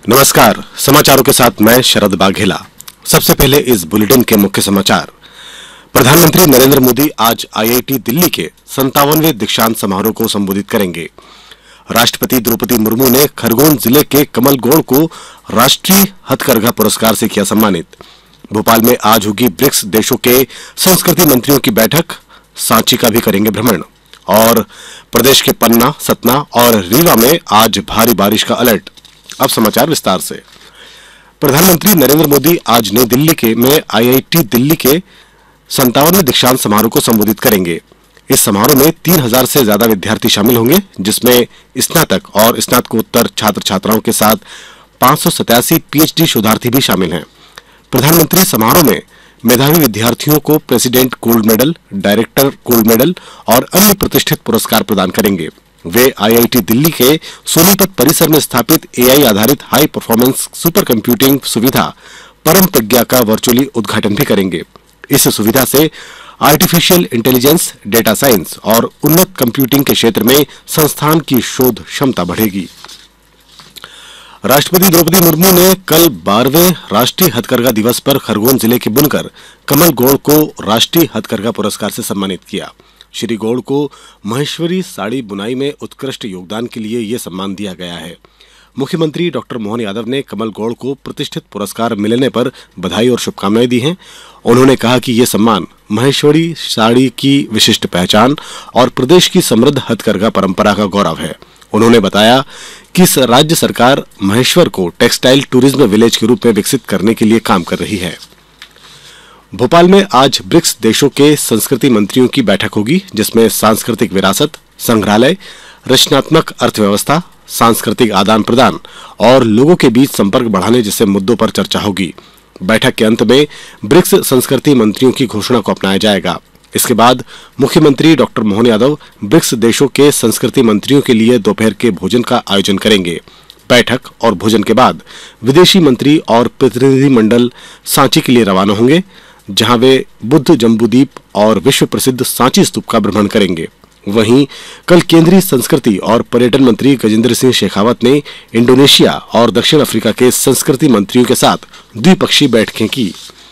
नमस्कार, समाचारों के साथ मैं शरद बाघेला। सबसे पहले इस बुलेटिन के मुख्य समाचार। प्रधानमंत्री नरेंद्र मोदी आज आईआईटी दिल्ली के 57वें दीक्षांत समारोह को संबोधित करेंगे। राष्ट्रपति द्रौपदी मुर्मू ने खरगोन जिले के कमलगौड़ को राष्ट्रीय हथकरघा पुरस्कार से किया सम्मानित। भोपाल में आज होगी ब्रिक्स देशों के संस्कृति मंत्रियों की बैठक, सांची का भी करेंगे भ्रमण। और प्रदेश के पन्ना, सतना और रीवा में आज भारी बारिश का अलर्ट। अब समाचार विस्तार से। प्रधानमंत्री नरेंद्र मोदी आज नई दिल्ली में आईआईटी दिल्ली के 57वें दीक्षांत समारोह को संबोधित करेंगे। इस समारोह में 3000 से ज्यादा विद्यार्थी शामिल होंगे, जिसमें स्नातक और स्नातकोत्तर छात्र छात्राओं के साथ 587 पीएचडी शोधार्थी भी शामिल हैं। प्रधानमंत्री समारोह में मेधावी विद्यार्थियों को president gold medal, director gold medal और अन्य प्रतिष्ठित पुरस्कार प्रदान करेंगे। वे आईआईटी दिल्ली के सोनीपत परिसर में स्थापित एआई आधारित हाई परफॉर्मेंस सुपर कंप्यूटिंग सुविधा परम प्रज्ञा का वर्चुअली उद्घाटन भी करेंगे। इस सुविधा से आर्टिफिशियल इंटेलिजेंस, डेटा साइंस और उन्नत कंप्यूटिंग के क्षेत्र में संस्थान की शोध क्षमता बढ़ेगी। राष्ट्रपति द्रौपदी मुर्मू ने कल 12वें राष्ट्रीय हथकरघा दिवस पर खरगोन जिले के बुनकर कमल गौड़ को राष्ट्रीय हथकरघा पुरस्कार से सम्मानित किया। श्री गौड़ को महेश्वरी साड़ी बुनाई में उत्कृष्ट योगदान के लिए यह सम्मान दिया गया है। मुख्यमंत्री डॉक्टर मोहन यादव ने कमल गौड़ को प्रतिष्ठित पुरस्कार मिलने पर बधाई और शुभकामनाएं दी हैं। उन्होंने कहा कि यह सम्मान महेश्वरी साड़ी की विशिष्ट पहचान और प्रदेश की समृद्ध हथकरघा परंपरा का गौरव है। उन्होंने बताया कि राज्य सरकार महेश्वर को टेक्सटाइल टूरिज्म विलेज के रूप में विकसित करने के लिए काम कर रही है। भोपाल में आज ब्रिक्स देशों के संस्कृति मंत्रियों की बैठक होगी, जिसमें सांस्कृतिक विरासत, संग्रहालय, रचनात्मक अर्थव्यवस्था, सांस्कृतिक आदान प्रदान और लोगों के बीच संपर्क बढ़ाने जैसे मुद्दों पर चर्चा होगी। बैठक के अंत में ब्रिक्स संस्कृति मंत्रियों की घोषणा को अपनाया जाएगा। इसके बाद मुख्यमंत्री डॉक्टर मोहन यादव ब्रिक्स देशों के संस्कृति मंत्रियों के लिए दोपहर के भोजन का आयोजन करेंगे। बैठक और भोजन के बाद विदेशी मंत्री और प्रतिनिधि मंडल सांची के लिए रवाना होंगे, जहां वे बुद्ध जम्बूद्वीप और विश्व प्रसिद्ध सांची स्तूप का भ्रमण करेंगे। वहीं कल केंद्रीय संस्कृति और पर्यटन मंत्री गजेंद्र सिंह शेखावत ने इंडोनेशिया और दक्षिण अफ्रीका के संस्कृति मंत्रियों के साथ द्विपक्षीय बैठकें की।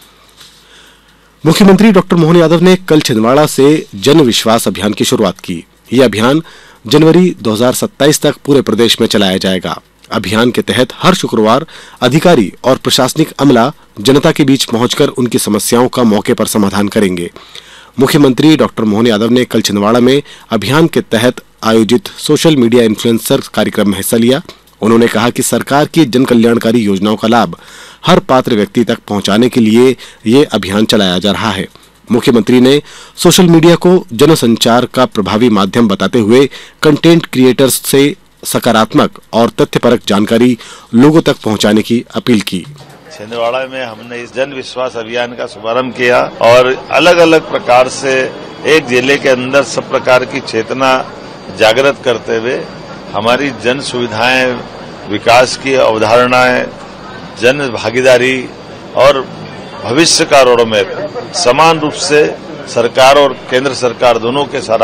मुख्यमंत्री डॉक्टर मोहन यादव ने कल छिंदवाड़ा से जन विश्वास अभियान की शुरुआत की। यह अभियान जनवरी 2027 तक पूरे प्रदेश में चलाया जाएगा। अभियान के तहत हर शुक्रवार अधिकारी और प्रशासनिक अमला जनता के बीच पहुंचकर उनकी समस्याओं का मौके पर समाधान करेंगे। मुख्यमंत्री डॉक्टर मोहन यादव ने कल छिंदवाड़ा में अभियान के तहत आयोजित सोशल मीडिया इन्फ्लुएंसर कार्यक्रम में हिस्सा लिया। उन्होंने कहा कि सरकार की जन कल्याणकारी योजनाओं का लाभ हर पात्र व्यक्ति तक पहुंचाने के लिए ये अभियान चलाया जा रहा है। मुख्यमंत्री ने सोशल मीडिया को जनसंचार का प्रभावी माध्यम बताते हुए कंटेंट क्रिएटर्स से सकारात्मक और तथ्यपरक जानकारी लोगों तक पहुंचाने की अपील की। छिंदवाड़ा में हमने इस जन विश्वास अभियान का शुभारंभ किया और अलग अलग प्रकार से एक जिले के अंदर सब प्रकार की चेतना जागृत करते हुए हमारी जन सुविधाएं, विकास की अवधारणाएं, जन भागीदारी और भविष्य का रोडमैप समान रूप से सरकार और केंद्र सरकार दोनों के साथ